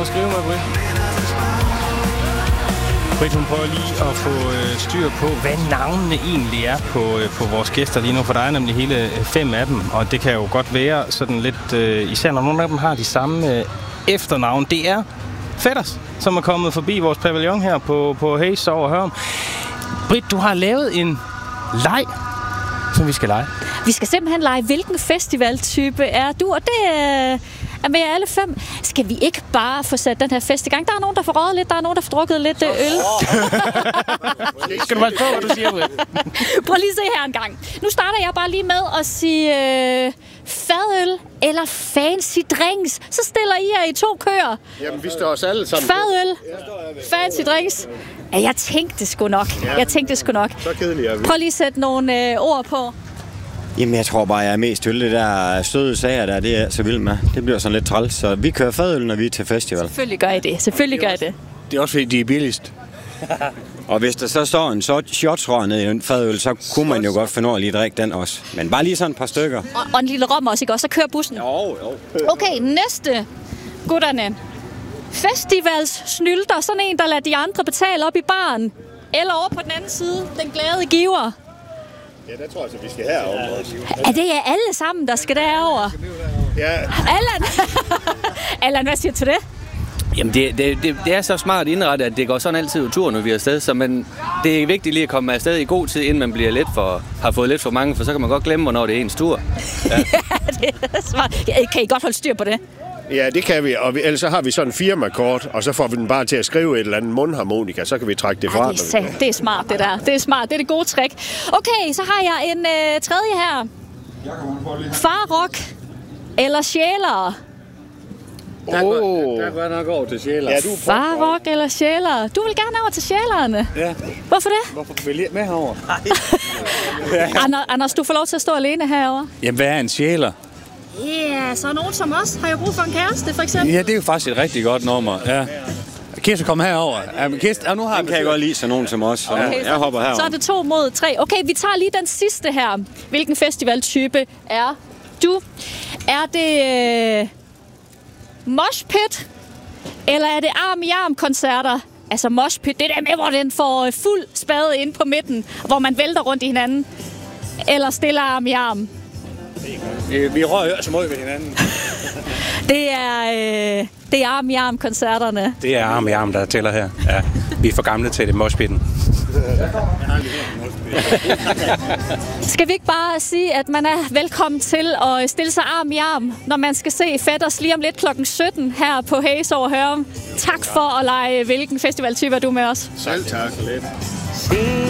at skrive med, Britt. Britt, hun prøver lige at få styr på, hvad navnene egentlig er på vores gæster lige nu, for der er nemlig hele 5 af dem, og det kan jo godt være sådan lidt, især når nogle af dem har de samme efternavn. Det er fætters, som er kommet forbi vores pavillon her på Hayes over Hørm. Britt, du har lavet en leg, som vi skal lege. Vi skal simpelthen lege, hvilken festivaltype er du, og det er med alle 5. Skal vi ikke bare få sat den her fest i gang? Der er nogen, der får røget lidt, der er nogen, der får drukket lidt øl. Skal du bare på, hvad du siger, Britt? Prøv lige at se her en gang. Nu starter jeg bare lige med at sige fadøl eller fancy drinks. Så stiller I jer i 2 køer. Jamen, vi står os alle sammen. Fadøl, fancy drinks. Ja, jeg tænkte det sgu nok. Så kedeligt er vi. Prøv lige at sætte nogle ord på. Jamen, jeg tror bare, jeg er mest til det der søde sager der, det er så vildt med. Det bliver sådan lidt træls, så vi kører fadøl, når vi er til festival. Selvfølgelig gør I det. Det er også fordi, de er billigst. Og hvis der så står en shotsrør ned i en fadøl, så kunne man jo godt finde over at lige drikke den også. Men bare lige sådan et par stykker. Og en lille rom også, ikke? Og så kører bussen. Jo. Okay, næste, gutterne. Festivalssnylter, sådan en, der lader de andre betale op i baren. Eller over på den anden side, den glade giver. Ja, der tror jeg, vi skal herover også. Er det alle sammen, der skal derover? Ja. Allan, hvad siger du til det? Jamen, det er så smart indrettet, at det går sådan altid tur, når vi er afsted. Så det er vigtigt lige at komme afsted i god tid, inden man bliver har fået lidt for mange, for så kan man godt glemme, hvornår det er ens tur. Ja, det er smart. Kan I godt holde styr på det? Ja, det kan vi, og ellers så har vi sådan en firmakort, og så får vi den bare til at skrive et eller andet mundharmonika, så kan vi trække det fra. Det er smart, det der. Det er smart, det er det gode trick. Okay, så har jeg en tredje her. Farrock eller sjælere? Der går jeg nok over til sjælere. Ja, Farrock eller sjælere? Du vil gerne over til sjælerne? Ja. Hvorfor det? Hvorfor vil I med herover? Anders, du får lov til at stå alene herovre. Jamen, hvad er en sjæler? Ja, så nogen som os har jo brug for en kæreste, for eksempel. Ja, det er jo faktisk et rigtig godt nummer. Ja. Kirsten, kom herover. Kirsten, nu har Den kan jeg godt lide, så nogen som os. Okay, jeg hopper herover. Så er det 2 mod 3. Okay, vi tager lige den sidste her. Hvilken festivaltype er du? Er det moshpit? Eller er det arm-i-arm-koncerter? Altså moshpit, det der med, hvor den får fuld spade ind på midten, hvor man vælter rundt i hinanden. Eller stille arm-i-arm? Vi rører jo så meget ved hinanden. Det er arm-i-arm-koncerterne. Det er arm i arm, der tæller her. Ja, vi er for gamle til det moshpitten. Skal vi ikke bare sige, at man er velkommen til at stille sig arm i arm, når man skal se Fætters lige om lidt klokken 17 her på Hayes over Hørm. Tak for at lege, hvilken festivaltype er du med os. Selv tak for lidt.